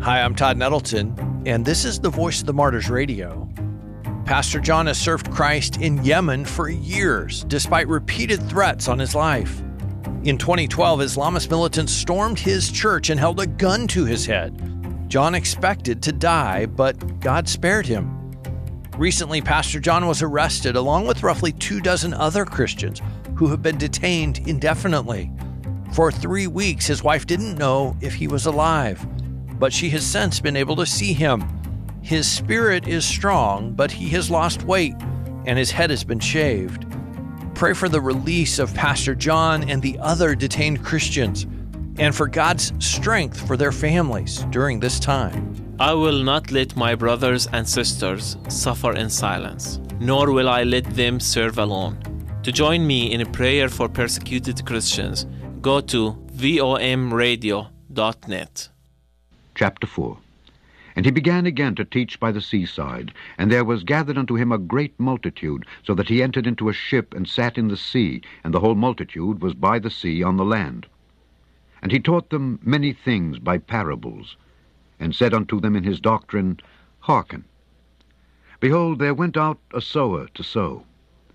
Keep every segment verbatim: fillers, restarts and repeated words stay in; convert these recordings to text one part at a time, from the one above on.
Hi, I'm Todd Nettleton, and this is the Voice of the Martyrs Radio. Pastor John has served Christ in Yemen for years, despite repeated threats on his life. In twenty twelve, Islamist militants stormed his church and held a gun to his head. John expected to die, but God spared him. Recently, Pastor John was arrested along with roughly two dozen other Christians who have been detained indefinitely. For three weeks, his wife didn't know if he was alive, but she has since been able to see him. His spirit is strong, but he has lost weight, and his head has been shaved. Pray for the release of Pastor John and the other detained Christians, and for God's strength for their families during this time. I will not let my brothers and sisters suffer in silence, nor will I let them serve alone. To join me in a prayer for persecuted Christians, go to V O M radio dot net. Chapter four. And he began again to teach by the seaside, and there was gathered unto him a great multitude, so that he entered into a ship and sat in the sea, and the whole multitude was by the sea on the land. And he taught them many things by parables, and said unto them in his doctrine, Hearken. Behold, there went out a sower to sow.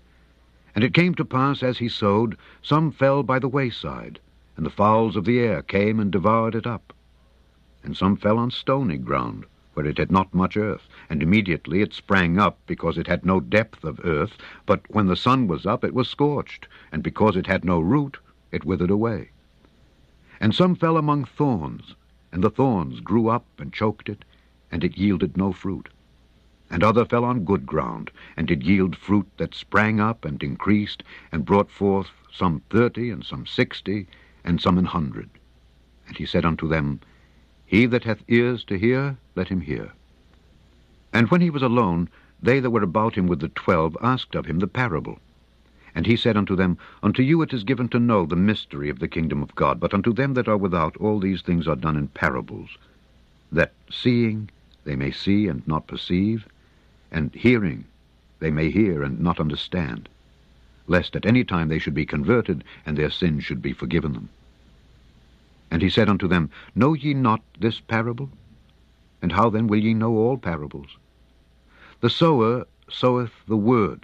And it came to pass, as he sowed, some fell by the wayside, and the fowls of the air came and devoured it up. And some fell on stony ground, where it had not much earth, and immediately it sprang up, because it had no depth of earth, but when the sun was up it was scorched, and because it had no root, it withered away. And some fell among thorns, and the thorns grew up and choked it, and it yielded no fruit. And other fell on good ground, and did yield fruit that sprang up and increased, and brought forth some thirty, and some sixty, and some an hundred. And he said unto them, He that hath ears to hear, let him hear. And when he was alone, they that were about him with the twelve asked of him the parable. And he said unto them, Unto you it is given to know the mystery of the kingdom of God, but unto them that are without all these things are done in parables, that seeing they may see and not perceive, and hearing they may hear and not understand, lest at any time they should be converted, and their sins should be forgiven them. And he said unto them, Know ye not this parable? And how then will ye know all parables? The sower soweth the word.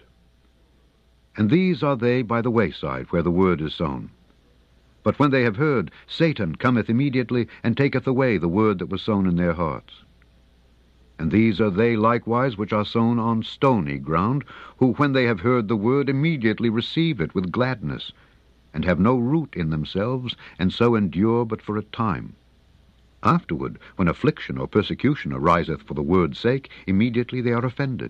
And these are they by the wayside, where the word is sown. But when they have heard, Satan cometh immediately, and taketh away the word that was sown in their hearts. And these are they likewise which are sown on stony ground, who when they have heard the word immediately receive it with gladness, and have no root in themselves, and so endure but for a time. Afterward, when affliction or persecution ariseth for the word's sake, immediately they are offended.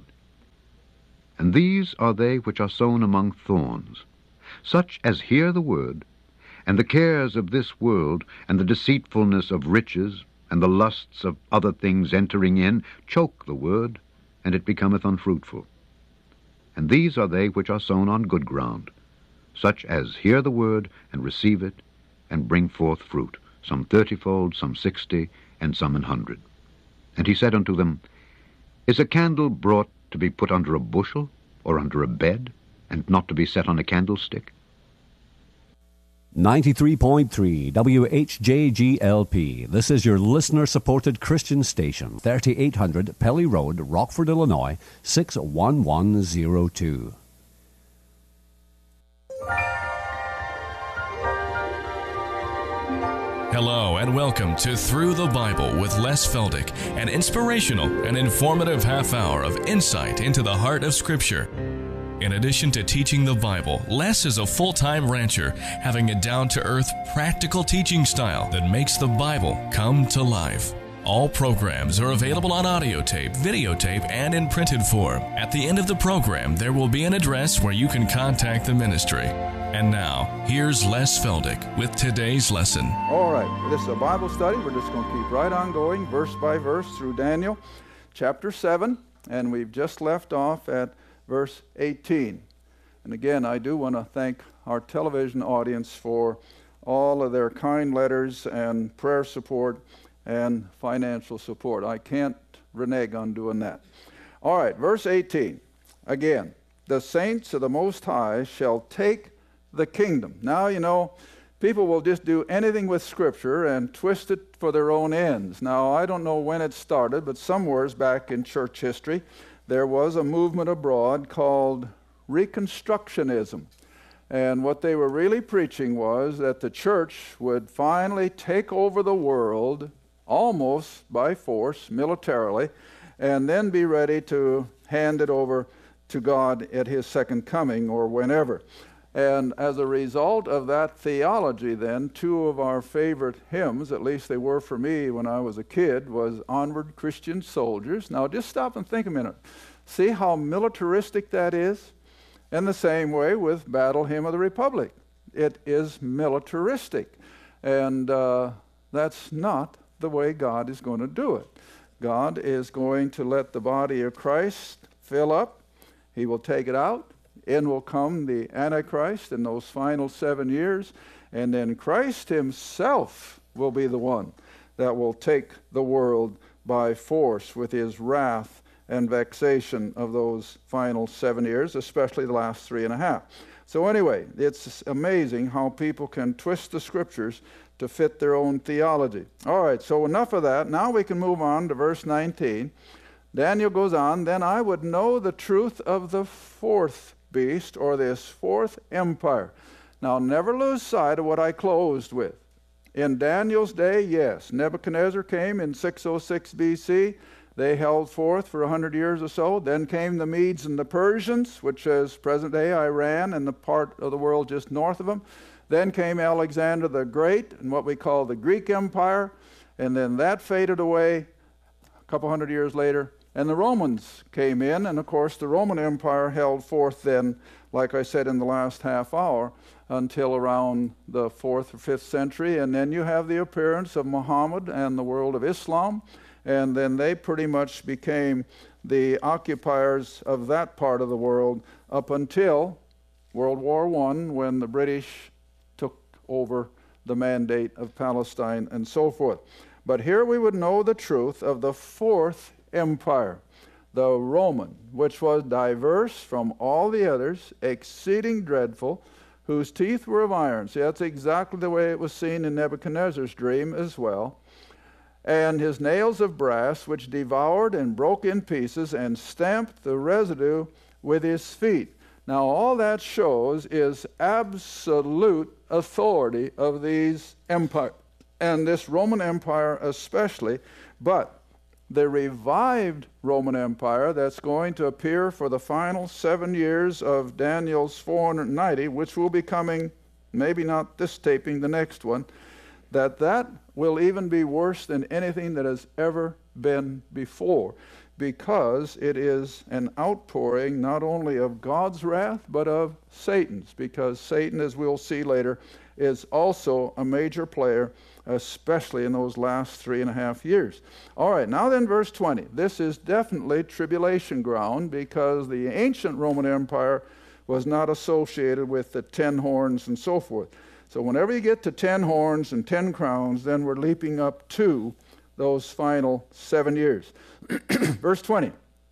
And these are they which are sown among thorns, such as hear the word, and the cares of this world, and the deceitfulness of riches, and the lusts of other things entering in, choke the word, and it becometh unfruitful. And these are they which are sown on good ground, such as hear the word, and receive it, and bring forth fruit, some thirtyfold, some sixty, and some an hundred. And he said unto them, Is a candle brought to be put under a bushel, or under a bed, and not to be set on a candlestick? ninety-three point three W H J G L P. This is your listener-supported Christian station, thirty-eight hundred Pelly Road, Rockford, Illinois, six one one zero two. Hello and welcome to Through the Bible with Les Feldick, an inspirational and informative half hour of insight into the heart of Scripture. In addition to teaching the Bible, Les is a full-time rancher, having a down-to-earth, practical teaching style that makes the Bible come to life. All programs are available on audio tape, videotape, and in printed form. At the end of the program, there will be an address where you can contact the ministry. And now, here's Les Feldick with today's lesson. All right, this is a Bible study. We're just going to keep right on going, verse by verse, through Daniel chapter seven. And we've just left off at verse eighteen. And again, I do want to thank our television audience for all of their kind letters and prayer support and financial support. I can't renege on doing that. All right, verse eighteen. Again, the saints of the Most High shall take the kingdom. Now, you know, people will just do anything with Scripture and twist it for their own ends. Now, I don't know when it started, but somewhere back in church history, there was a movement abroad called Reconstructionism. And what they were really preaching was that the church would finally take over the world almost by force, militarily, and then be ready to hand it over to God at His second coming or whenever. And as a result of that theology then, two of our favorite hymns, at least they were for me when I was a kid, was Onward Christian Soldiers. Now just stop and think a minute. See how militaristic that is? In the same way with Battle Hymn of the Republic. It is militaristic. And uh, that's not the way God is going to do it. God is going to let the body of Christ fill up. He will take it out. In will come the Antichrist in those final seven years. And then Christ Himself will be the one that will take the world by force with His wrath and vexation of those final seven years, especially the last three and a half. So anyway, it's amazing how people can twist the Scriptures to fit their own theology. All right, so enough of that. Now we can move on to verse nineteen. Daniel goes on, then I would know the truth of the fourth beast, or this fourth empire. Now never lose sight of what I closed with. In Daniel's day, yes, Nebuchadnezzar came in six oh six B C. They held forth for a hundred years or so. Then came the Medes and the Persians, which is present-day Iran and the part of the world just north of them. Then came Alexander the Great and what we call the Greek Empire. And then that faded away a couple hundred years later. And the Romans came in. And, of course, the Roman Empire held forth then, like I said in the last half hour, until around the fourth or fifth century. And then you have the appearance of Muhammad and the world of Islam. And then they pretty much became the occupiers of that part of the world up until World War One, when the British took over the mandate of Palestine and so forth. But here we would know the truth of the fourth empire, the Roman, which was diverse from all the others, exceeding dreadful, whose teeth were of iron. See, that's exactly the way it was seen in Nebuchadnezzar's dream as well. And his nails of brass, which devoured and broke in pieces and stamped the residue with his feet. Now all that shows is absolute authority of these empires, and this Roman Empire especially, but the revived Roman Empire that's going to appear for the final seven years of Daniel's four hundred ninety, which will be coming, maybe not this taping, the next one, that that will even be worse than anything that has ever been before, because it is an outpouring not only of God's wrath, but of Satan's, because Satan, as we'll see later, is also a major player, especially in those last three and a half years. All right, now then verse twenty. This is definitely tribulation ground, because the ancient Roman Empire was not associated with the ten horns and so forth. So whenever you get to ten horns and ten crowns, then we're leaping up to those final seven years. Verse twenty.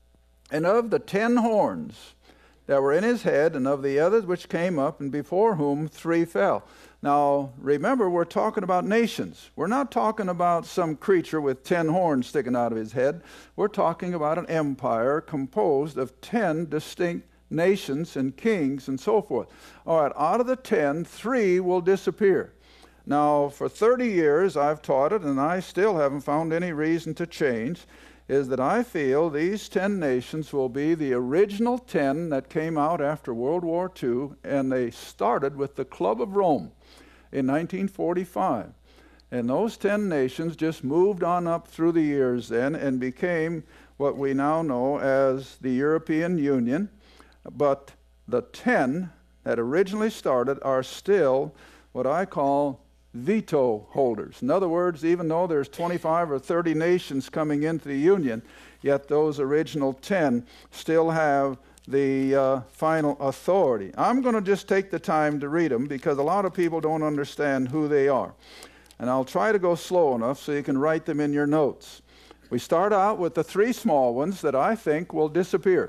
And of the ten horns that were in his head, and of the others which came up, and before whom three fell. Now, remember, we're talking about nations. We're not talking about some creature with ten horns sticking out of his head. We're talking about an empire composed of ten distinct nations and kings and so forth. All right, out of the ten, three will disappear. Now, for thirty years I've taught it, and I still haven't found any reason to change, is that I feel these ten nations will be the original ten that came out after World War Two, and they started with the Club of Rome in nineteen forty-five. And those ten nations just moved on up through the years then and became what we now know as the European Union. But the ten that originally started are still what I call veto holders. In other words, even though there's twenty-five or thirty nations coming into the Union, yet those original ten still have the uh, final authority. I'm going to just take the time to read them because a lot of people don't understand who they are. And I'll try to go slow enough so you can write them in your notes. We start out with the three small ones that I think will disappear.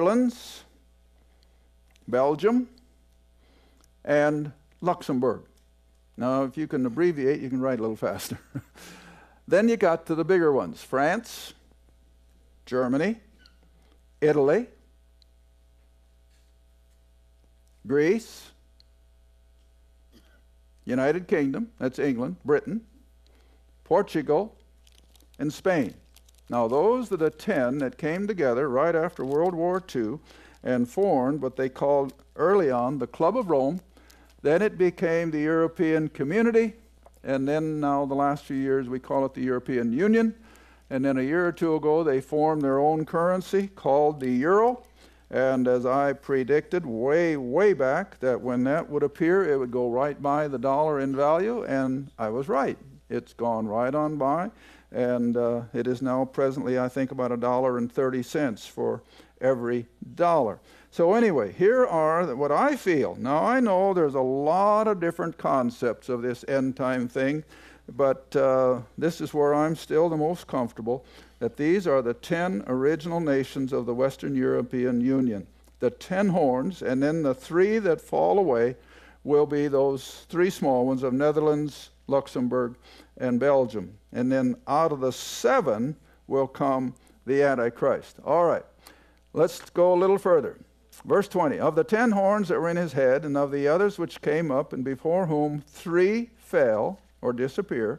Netherlands, Belgium, and Luxembourg. Now, if you can abbreviate, you can write a little faster. Then you got to the bigger ones. France, Germany, Italy, Greece, United Kingdom, that's England, Britain, Portugal, and Spain. Now, those are the ten that came together right after World War Two and formed what they called early on the Club of Rome. Then it became the European Community, and then now the last few years we call it the European Union. And then a year or two ago they formed their own currency called the euro. And as I predicted way, way back, that when that would appear, it would go right by the dollar in value, and I was right. It's gone right on by, and uh, it is now presently, I think, about a dollar and thirty cents for every dollar. So anyway, here are the, what I feel. Now, I know there's a lot of different concepts of this end-time thing, but uh, this is where I'm still the most comfortable, that these are the ten original nations of the Western European Union. The ten horns, and then the three that fall away will be those three small ones of Netherlands, Luxembourg, and Belgium. And then out of the seven will come the Antichrist. All right, let's go a little further. Verse twenty, of the ten horns that were in his head, and of the others which came up, and before whom three fell, or disappear,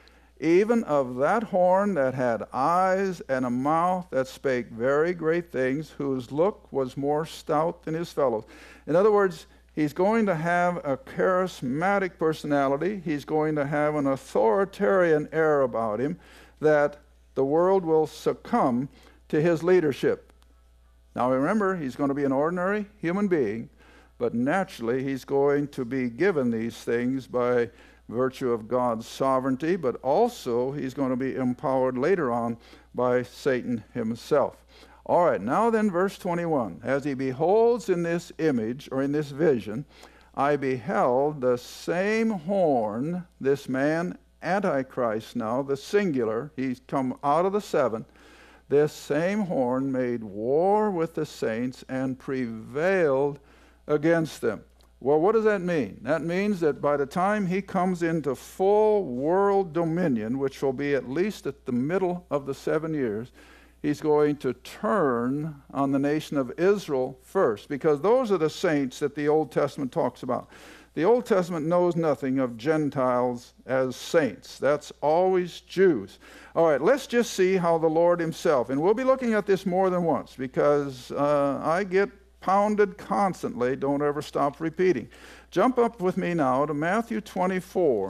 even of that horn that had eyes and a mouth that spake very great things, whose look was more stout than his fellows. In other words, he's going to have a charismatic personality. He's going to have an authoritarian air about him, that the world will succumb to his leadership. Now remember, he's going to be an ordinary human being, but naturally he's going to be given these things by virtue of God's sovereignty, but also he's going to be empowered later on by Satan himself. All right, now then, verse twenty-one. As he beholds in this image, or in this vision, I beheld the same horn, this man, Antichrist now, the singular, he's come out of the seven, this same horn made war with the saints and prevailed against them. Well, what does that mean? That means that by the time he comes into full world dominion, which will be at least at the middle of the seven years, he's going to turn on the nation of Israel first, because those are the saints that the Old Testament talks about. The Old Testament knows nothing of Gentiles as saints. That's always Jews. All right, let's just see how the Lord himself, and we'll be looking at this more than once, because uh, I get pounded constantly. Don't ever stop repeating. Jump up with me now to Matthew twenty-four.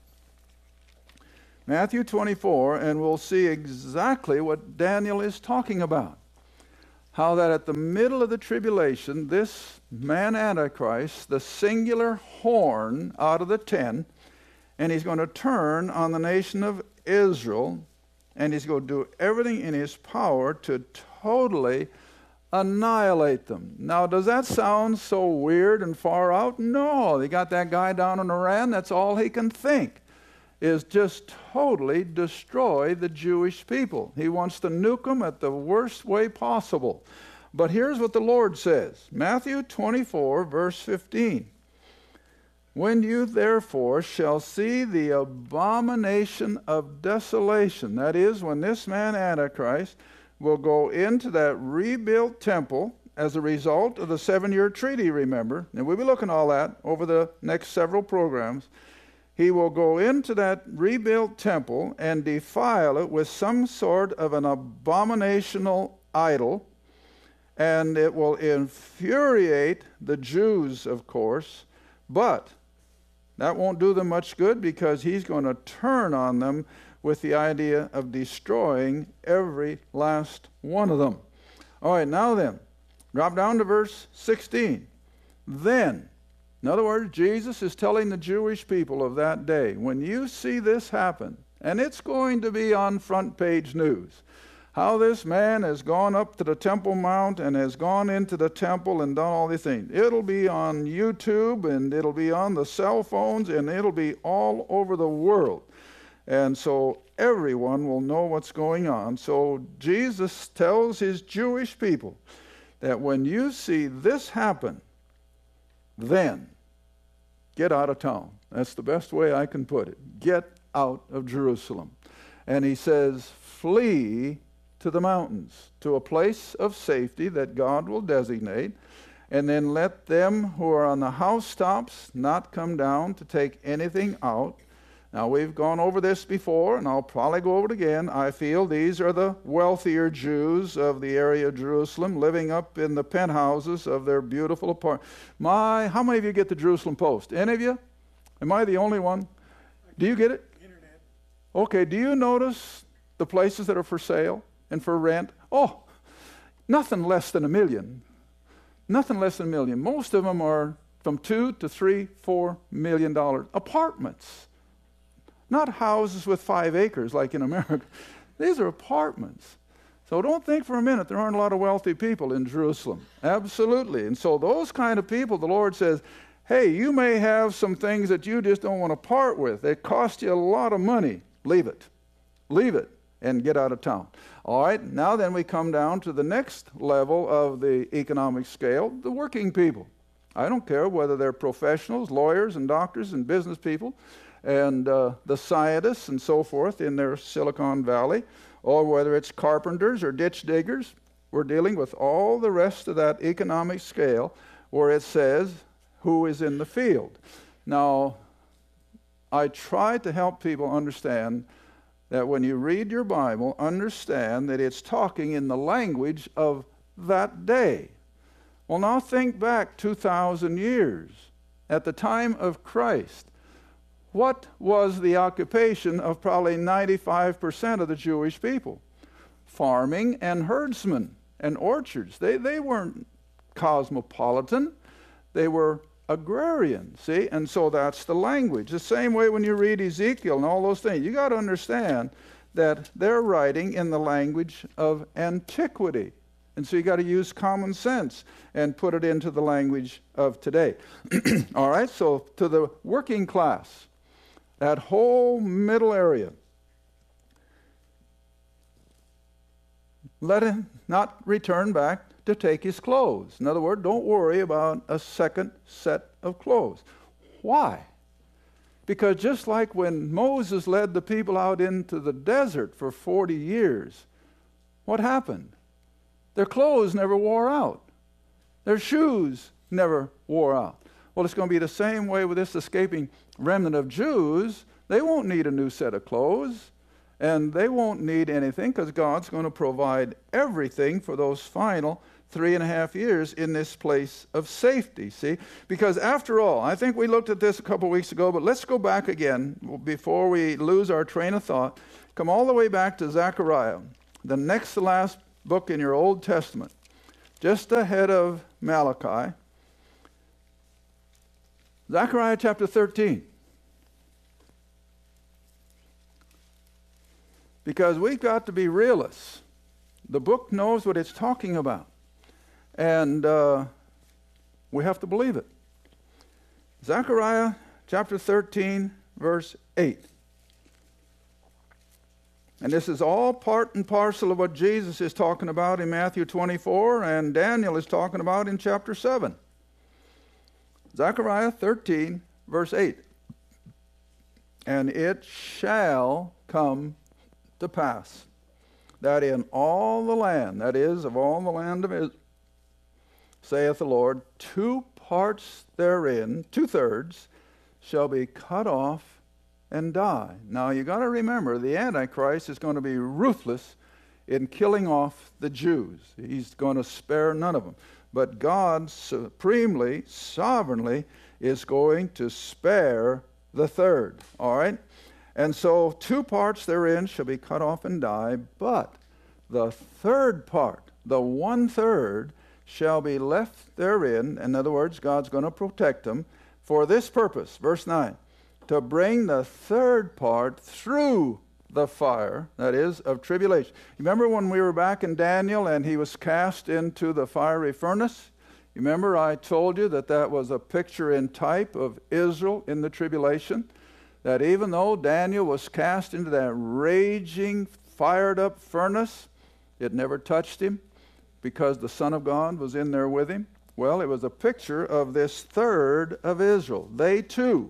Matthew twenty-four, and we'll see exactly what Daniel is talking about. How that at the middle of the tribulation, this man Antichrist, the singular horn out of the ten, and he's going to turn on the nation of Israel, and he's going to do everything in his power to totally annihilate them. Now, does that sound so weird and far out? No, they got that guy down in Iran, that's all he can think, is just totally destroy the Jewish people. He wants to nuke them at the worst way possible. But here's what the Lord says, Matthew twenty-four, verse fifteen. When you therefore shall see the abomination of desolation, that is, when this man Antichrist will go into that rebuilt temple as a result of the seven-year treaty, remember, and we'll be looking at all that over the next several programs. He will go into that rebuilt temple and defile it with some sort of an abominational idol, and it will infuriate the Jews, of course, but that won't do them much good, because he's going to turn on them with the idea of destroying every last one of them. All right, now then, drop down to verse sixteen. Then, in other words, Jesus is telling the Jewish people of that day, when you see this happen, and it's going to be on front page news, how this man has gone up to the Temple Mount and has gone into the temple and done all these things. It'll be on YouTube, and it'll be on the cell phones, and it'll be all over the world. And so everyone will know what's going on. So Jesus tells his Jewish people that when you see this happen, then get out of town. That's the best way I can put it. Get out of Jerusalem. And he says, flee to the mountains, to a place of safety that God will designate, and then let them who are on the housetops not come down to take anything out. Now, we've gone over this before, and I'll probably go over it again. I feel these are the wealthier Jews of the area of Jerusalem, living up in the penthouses of their beautiful apartments. My, how many of you get the Jerusalem Post? Any of you? Am I the only one? Do you get it? Internet. Okay, do you notice the places that are for sale and for rent? Oh, nothing less than a million. Nothing less than a million. Most of them are from two to three, four million dollars. Apartments. Not houses with five acres like in America. These are apartments. So don't think for a minute there aren't a lot of wealthy people in Jerusalem. Absolutely. And so those kind of people, the Lord says, hey, you may have some things that you just don't want to part with. They cost you a lot of money. Leave it. Leave it and get out of town. All right, now then we come down to the next level of the economic scale, the working people. I don't care whether they're professionals, lawyers and doctors and business people, and uh, the scientists and so forth in their Silicon Valley, or whether it's carpenters or ditch diggers. We're dealing with all the rest of that economic scale where it says who is in the field. Now, I try to help people understand that when you read your Bible, understand that it's talking in the language of that day. Well, now think back two thousand years. At the time of Christ, what was the occupation of probably ninety-five percent of the Jewish people? Farming and herdsmen and orchards. They, they weren't cosmopolitan. They were agrarian, see? And so that's the language. The same way when you read Ezekiel and all those things, you got to understand that they're writing in the language of antiquity. And so you got to use common sense and put it into the language of today. All right, so to the working class, that whole middle area, let him not return back to take his clothes. In other words, don't worry about a second set of clothes. Why? Because just like when Moses led the people out into the desert for forty years, what happened? Their clothes never wore out. Their shoes never wore out. Well, it's going to be the same way with this escaping remnant of Jews. They won't need a new set of clothes, and they won't need anything because God's going to provide everything for those final three and a half years in this place of safety, see? Because after all, I think we looked at this a couple weeks ago, but let's go back again before we lose our train of thought. Come all the way back to Zechariah, the next to last book in your Old Testament, just ahead of Malachi. Zechariah chapter thirteen. Because we've got to be realists. The book knows what it's talking about. And uh, we have to believe it. Zechariah chapter thirteen, verse eight. And this is all part and parcel of what Jesus is talking about in Matthew twenty-four and Daniel is talking about in chapter seven. Zechariah thirteen, verse eight. And it shall come to pass that in all the land, that is, of all the land of Israel, saith the Lord, two parts therein, two-thirds, shall be cut off and die. Now, you got to remember, the Antichrist is going to be ruthless in killing off the Jews. He's going to spare none of them. But God supremely, sovereignly, is going to spare the third. All right? And so two parts therein shall be cut off and die, but the third part, the one-third, shall be left therein. In other words, God's going to protect them for this purpose. Verse nine, to bring the third part through the fire, that is, of tribulation. You remember when we were back in Daniel and he was cast into the fiery furnace? You remember I told you that that was a picture in type of Israel in the tribulation? That even though Daniel was cast into that raging, fired-up furnace, it never touched him because the Son of God was in there with him. Well, it was a picture of this third of Israel. They too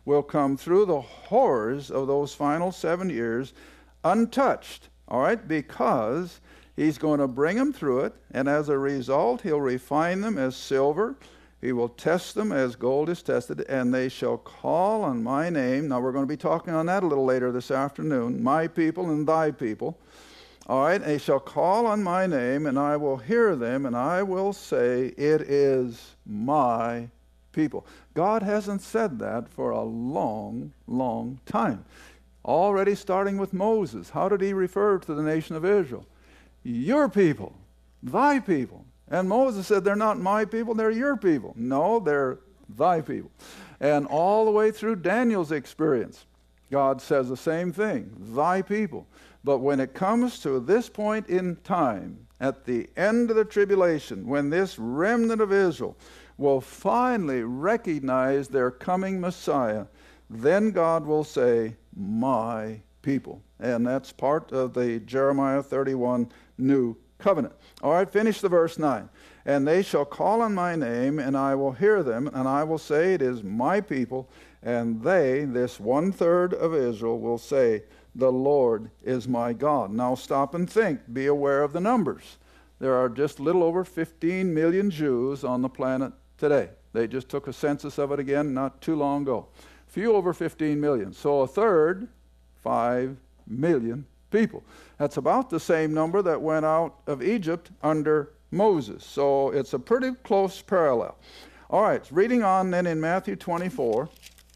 will come through the horrors of those final seven years untouched, all right, because he's going to bring them through it, and as a result, he'll refine them as silver. He will test them as gold is tested, and they shall call on my name. Now, we're going to be talking on that a little later this afternoon. My people and thy people. All right, they shall call on my name, and I will hear them, and I will say, it is my people. God hasn't said that for a long, long time. Already starting with Moses. How did he refer to the nation of Israel? Your people, thy people. And Moses said, they're not my people, they're your people. No, they're thy people. And all the way through Daniel's experience, God says the same thing, thy people. But when it comes to this point in time, at the end of the tribulation, when this remnant of Israel will finally recognize their coming Messiah, then God will say, my people. And that's part of the Jeremiah thirty-one new covenant. All right, finish the verse nine. And they shall call on my name, and I will hear them, and I will say, it is my people. And they, this one-third of Israel, will say, the Lord is my God. Now stop and think. Be aware of the numbers. There are just a little over fifteen million Jews on the planet today. They just took a census of it again not too long ago. Few over fifteen million. So a third, five million people. That's about the same number that went out of Egypt under Moses. So it's a pretty close parallel. All right, reading on then in Matthew twenty-four.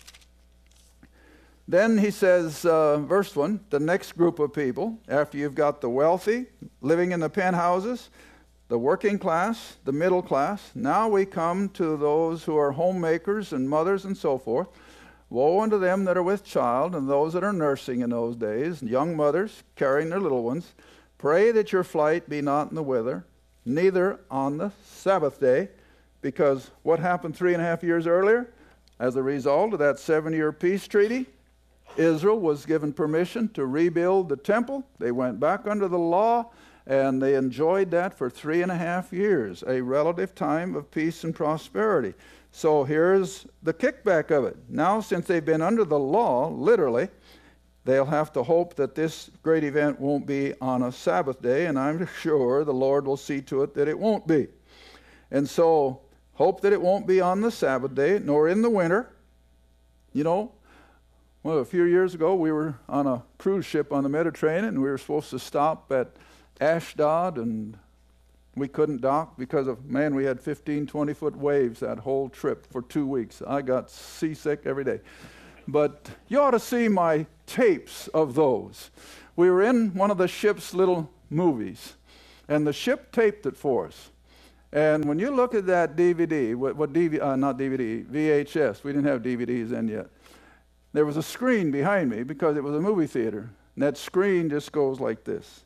Then he says, uh, verse one, the next group of people, after you've got the wealthy living in the penthouses, the working class, the middle class, now we come to those who are homemakers and mothers and so forth. Woe unto them that are with child, and those that are nursing in those days, young mothers carrying their little ones. Pray that your flight be not in the wither, neither on the Sabbath day, because what happened three and a half years earlier? As a result of that seven-year peace treaty, Israel was given permission to rebuild the temple. They went back under the law, and they enjoyed that for three and a half years, a relative time of peace and prosperity. So here's the kickback of it. Now, since they've been under the law, literally, they'll have to hope that this great event won't be on a Sabbath day, and I'm sure the Lord will see to it that it won't be. And so, hope that it won't be on the Sabbath day, nor in the winter. You know, well, a few years ago, we were on a cruise ship on the Mediterranean, and we were supposed to stop at Ashdod, and we couldn't dock because of, man, we had fifteen, twenty-foot waves that whole trip for two weeks. I got seasick every day. But you ought to see my tapes of those. We were in one of the ship's little movies, and the ship taped it for us. And when you look at that D V D, what, what D V D, uh, not D V D, V H S, we didn't have D V Ds then yet. There was a screen behind me because it was a movie theater. And that screen just goes like this.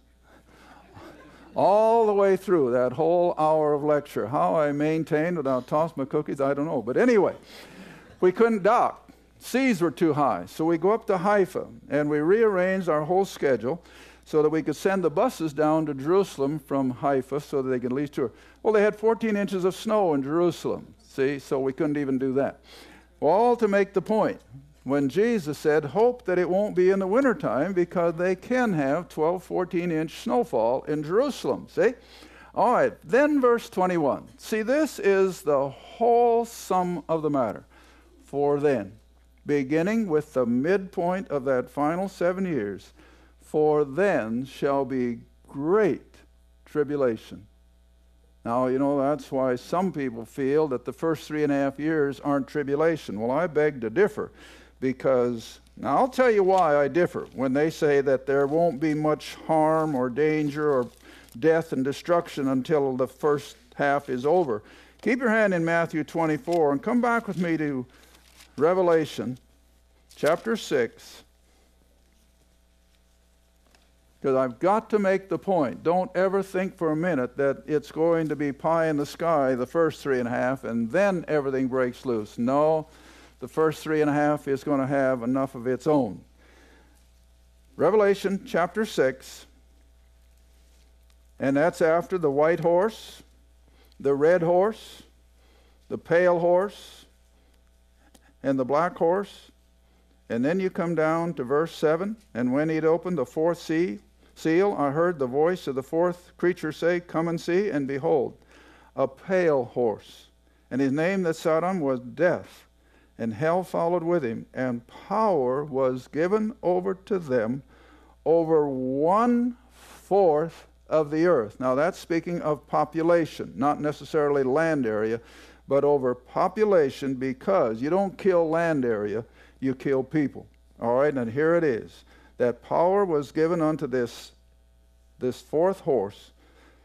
All the way through that whole hour of lecture. How I maintained without tossing my cookies, I don't know. But anyway, we couldn't dock. Seas were too high. So we go up to Haifa, and we rearranged our whole schedule so that we could send the buses down to Jerusalem from Haifa so that they could at least tour. Well, they had fourteen inches of snow in Jerusalem, see, so we couldn't even do that. Well, all to make the point, when Jesus said, hope that it won't be in the wintertime because they can have twelve, fourteen inch snowfall in Jerusalem, see? All right, then verse twenty-one. See, this is the whole sum of the matter. For then, beginning with the midpoint of that final seven years, for then shall be great tribulation. Now, you know, that's why some people feel that the first three and a half years aren't tribulation. Well, I beg to differ, because, now I'll tell you why I differ when they say that there won't be much harm or danger or death and destruction until the first half is over. Keep your hand in Matthew twenty-four and come back with me to Revelation chapter six. Because I've got to make the point. Don't ever think for a minute that it's going to be pie in the sky the first three and a half and then everything breaks loose. No, the first three and a half is going to have enough of its own. Revelation chapter six. And that's after the white horse, the red horse, the pale horse, and the black horse, And then you come down to verse seven. And when he'd opened the fourth sea, seal, I heard the voice of the fourth creature say, Come and see, and behold, a pale horse. And his name that sat on was Death, and hell followed with him, and power was given over to them over one-fourth of the earth. Now that's speaking of population, not necessarily land area, but over population, because you don't kill land area, you kill people. All right, and here it is. That power was given unto this, this fourth horse,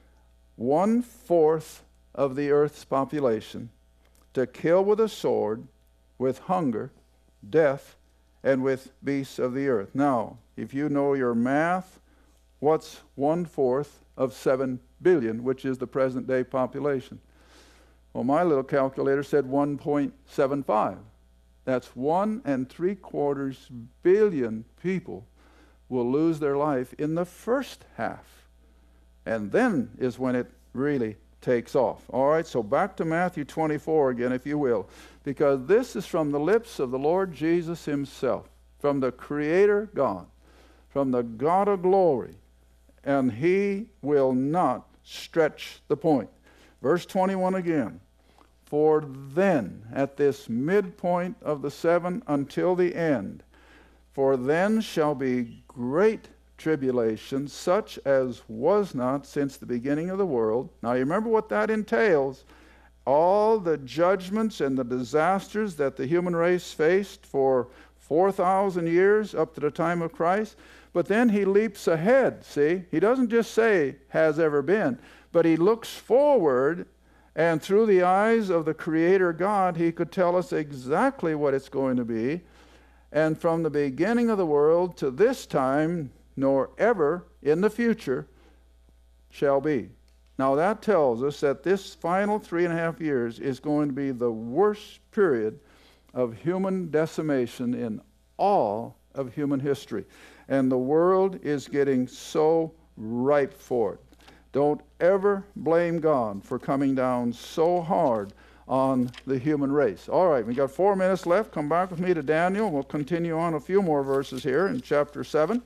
one-fourth of the earth's population, to kill with a sword, with hunger, death, and with beasts of the earth. Now, if you know your math, what's one-fourth of seven billion, which is the present-day population? Well, my little calculator said one point seven five. That's one and three quarters billion people will lose their life in the first half. And then is when it really takes off. All right, so back to Matthew twenty-four again, if you will, because this is from the lips of the Lord Jesus himself, from the Creator God, from the God of glory, and he will not stretch the point. Verse twenty-one again. For then, at this midpoint of the seven until the end, for then shall be great tribulation, such as was not since the beginning of the world. Now you remember what that entails. All the judgments and the disasters that the human race faced for four thousand years up to the time of Christ. But then he leaps ahead, see? He doesn't just say, has ever been, but he looks forward, and through the eyes of the Creator God, he could tell us exactly what it's going to be. And from the beginning of the world to this time, nor ever in the future shall be. Now that tells us that this final three and a half years is going to be the worst period of human decimation in all of human history. And the world is getting so ripe for it. Don't ever blame God for coming down so hard on the human race. All right, we got four minutes left. Come back with me to Daniel. We'll continue on a few more verses here in chapter seven.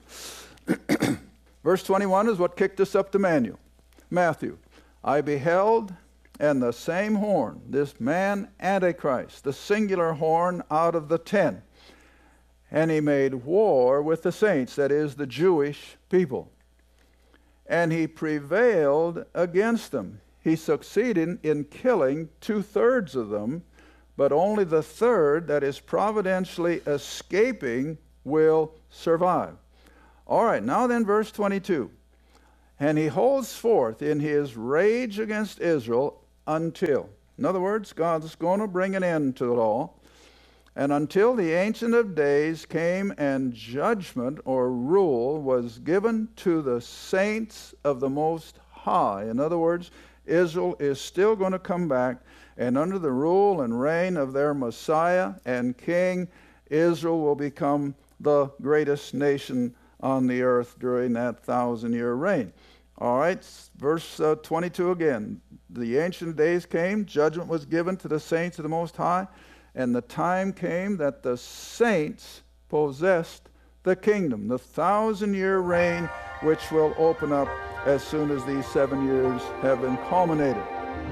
Verse twenty-one is what kicked us up to Manuel. Matthew. I beheld, and the same horn, this man Antichrist, the singular horn out of the ten. And he made war with the saints, that is, the Jewish people. And he prevailed against them. He succeeded in killing two-thirds of them, but only the third that is providentially escaping will survive. All right, now then, verse twenty-two. And he holds forth in his rage against Israel until. In other words, God's going to bring an end to it all. And until the Ancient of Days came and judgment or rule was given to the saints of the Most High. In other words, Israel is still going to come back, and under the rule and reign of their Messiah and King, Israel will become the greatest nation on the earth during that thousand-year reign. All right, verse uh, twenty-two again. The Ancient Days came, judgment was given to the saints of the Most High, and the time came that the saints possessed the kingdom, the thousand-year reign, which will open up as soon as these seven years have been culminated.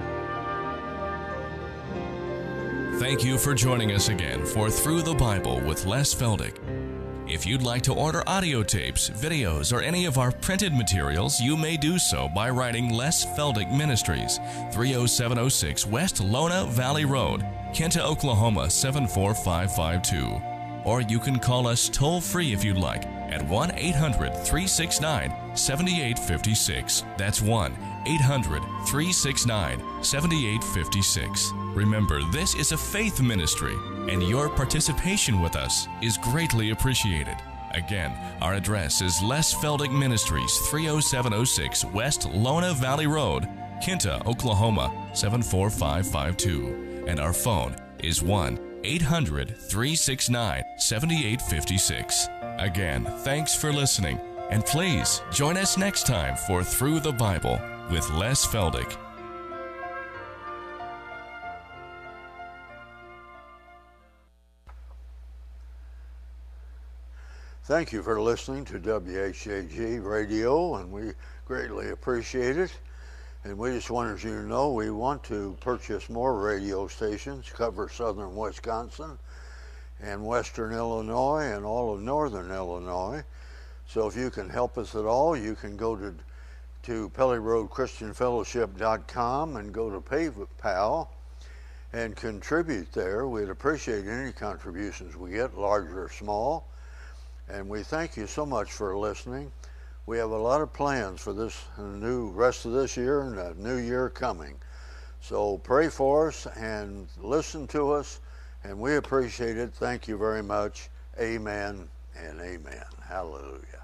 Thank you for joining us again for Through the Bible with Les Feldick. If you'd like to order audio tapes, videos, or any of our printed materials, you may do so by writing Les Feldick Ministries, three oh seven oh six West Lona Valley Road, Kinta, Oklahoma seven four five five two. Or you can call us toll-free if you'd like at one eight hundred, three six nine, seven eight five six. That's one eight hundred, three six nine, seven eight five six. Remember, this is a faith ministry, and your participation with us is greatly appreciated. Again, our address is Les Feldick Ministries, three oh seven oh six West Lona Valley Road, Kinta, Oklahoma seven four five five two. And our phone is one eight hundred, three six nine, seven eight five six. Again, thanks for listening, and please join us next time for Through the Bible with Les Feldick. Thank you for listening to W H J G Radio, and we greatly appreciate it. And we just wanted you to know we want to purchase more radio stations, cover southern Wisconsin and western Illinois and all of northern Illinois. So if you can help us at all, you can go to to Pelly Road Christian Fellowship dot com and go to PayPal and contribute there. We'd appreciate any contributions we get, large or small. And we thank you so much for listening. We have a lot of plans for this new rest of this year and a new year coming. So pray for us and listen to us, and we appreciate it. Thank you very much. Amen and amen. Hallelujah.